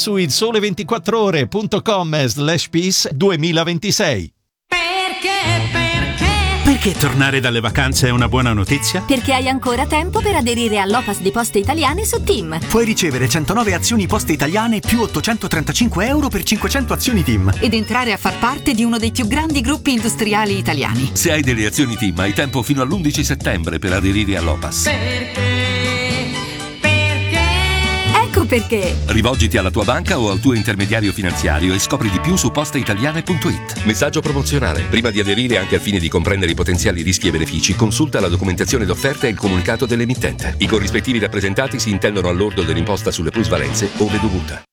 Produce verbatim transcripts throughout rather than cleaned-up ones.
su il sole ventiquattro ore punto com slash peace duemilaventisei. Perché, perché? Perché tornare dalle vacanze è una buona notizia? Perché hai ancora tempo per aderire all'O P A S di Poste Italiane su TIM. Puoi ricevere centonove azioni Poste Italiane più ottocentotrentacinque euro per cinquecento azioni TIM. Ed entrare a far parte di uno dei più grandi gruppi industriali italiani. Se hai delle azioni TIM hai tempo fino all'undici settembre per aderire all'O P A S. Perché? Perché? Ecco perché. Rivolgiti alla tua banca o al tuo intermediario finanziario e scopri di più su posteitaliane punto it. Messaggio promozionale. Prima di aderire, anche al fine di comprendere i potenziali rischi e benefici, consulta la documentazione d'offerta e il comunicato dell'emittente. I corrispettivi rappresentati si intendono al lordo dell'imposta sulle plusvalenze ove dovuta.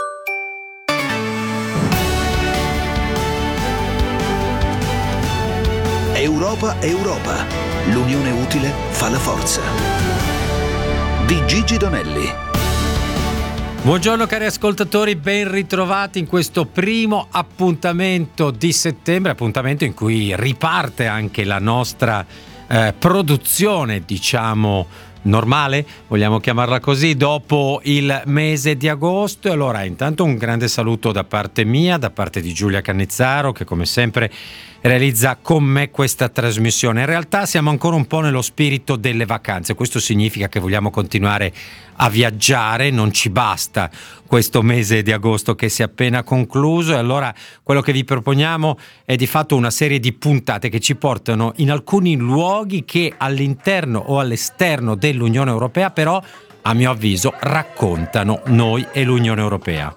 Europa, Europa. L'unione utile fa la forza. Di Gigi Donelli. Buongiorno cari ascoltatori, ben ritrovati in questo primo appuntamento di settembre, appuntamento in cui riparte anche la nostra eh, produzione, diciamo normale, vogliamo chiamarla così, dopo il mese di agosto. E allora intanto un grande saluto da parte mia, da parte di Giulia Cannizzaro, che come sempre realizza con me questa trasmissione. In realtà siamo ancora un po' nello spirito delle vacanze, questo significa che vogliamo continuare a viaggiare, non ci basta questo mese di agosto che si è appena concluso, e allora quello che vi proponiamo è di fatto una serie di puntate che ci portano in alcuni luoghi che all'interno o all'esterno dell'Unione Europea però, a mio avviso, raccontano noi e l'Unione Europea.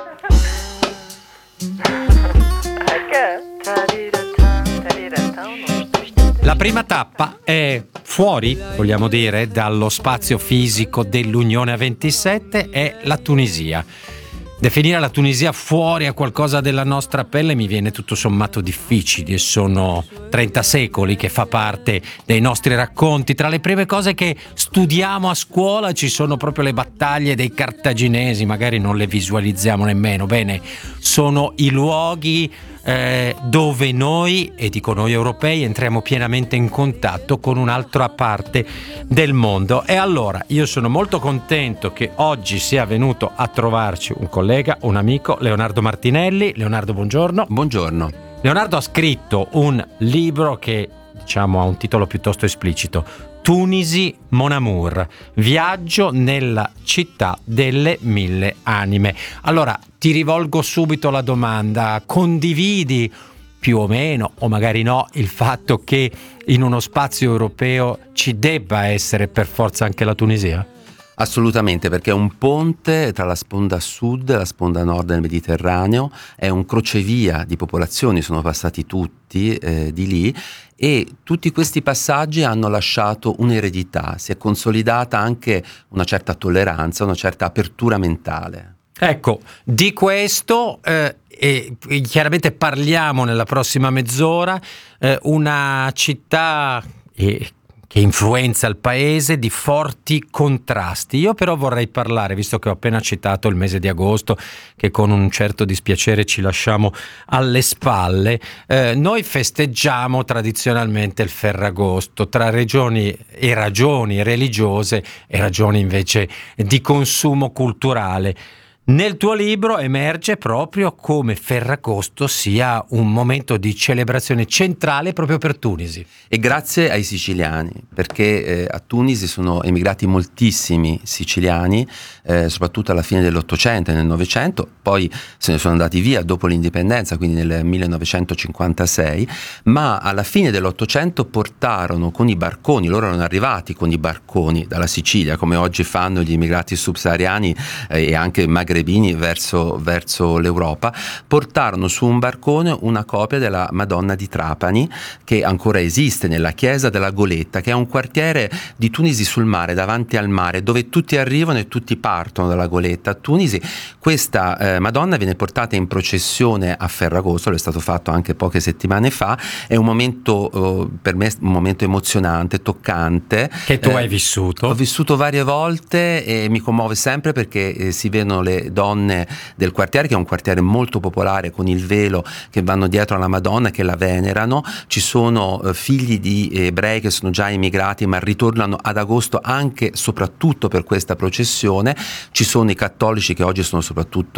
La prima tappa è fuori, vogliamo dire, dallo spazio fisico dell'Unione a ventisette, è la Tunisia. Definire la Tunisia fuori a qualcosa della nostra pelle mi viene tutto sommato difficile. Sono trenta secoli che fa parte dei nostri racconti. Tra le prime cose che studiamo a scuola ci sono proprio le battaglie dei cartaginesi, magari non le visualizziamo nemmeno. Bene, sono i luoghi eh, dove noi, e dico noi europei, entriamo pienamente in contatto con un'altra parte del mondo. E allora io sono molto contento che oggi sia venuto a trovarci un collega, un amico, Leonardo Martinelli. Leonardo, buongiorno. Buongiorno. Leonardo ha scritto un libro che, diciamo, ha un titolo piuttosto esplicito: Tunisi Mon Amour, viaggio nella città delle mille anime. Allora ti rivolgo subito la domanda: condividi più o meno, o magari no, il fatto che in uno spazio europeo ci debba essere per forza anche la Tunisia? Assolutamente, perché è un ponte tra la sponda sud e la sponda nord del Mediterraneo, è un crocevia di popolazioni, sono passati tutti eh, di lì, e tutti questi passaggi hanno lasciato un'eredità, si è consolidata anche una certa tolleranza, una certa apertura mentale. Ecco, di questo eh, e chiaramente parliamo nella prossima mezz'ora, eh, una città eh, che influenza il paese di forti contrasti. Io però vorrei parlare, visto che ho appena citato il mese di agosto, che con un certo dispiacere ci lasciamo alle spalle, eh, noi festeggiamo tradizionalmente il Ferragosto tra regioni e ragioni religiose e ragioni invece di consumo culturale. Nel tuo libro emerge proprio come Ferragosto sia un momento di celebrazione centrale proprio per Tunisi. E grazie ai siciliani, perché eh, a Tunisi sono emigrati moltissimi siciliani, eh, soprattutto alla fine dell'Ottocento e nel Novecento, poi se ne sono andati via dopo l'indipendenza, quindi nel millenovecentocinquantasei, ma alla fine dell'Ottocento portarono con i barconi, loro erano arrivati con i barconi dalla Sicilia, come oggi fanno gli immigrati subsahariani eh, e anche magrebini verso, verso l'Europa, portarono su un barcone una copia della Madonna di Trapani, che ancora esiste nella chiesa della Goletta, che è un quartiere di Tunisi sul mare, davanti al mare, dove tutti arrivano e tutti partono dalla Goletta a Tunisi. Questa eh, Madonna viene portata in processione a Ferragosto, è stato fatto anche poche settimane fa, è un momento eh, per me un momento emozionante, toccante. Che tu eh, hai vissuto? Ho vissuto varie volte e mi commuove sempre perché eh, si vedono le donne del quartiere, che è un quartiere molto popolare, con il velo, che vanno dietro alla Madonna, che la venerano. Ci sono eh, figli di ebrei che sono già emigrati ma ritornano ad agosto anche soprattutto per questa processione. Ci sono i cattolici che oggi sono soprattutto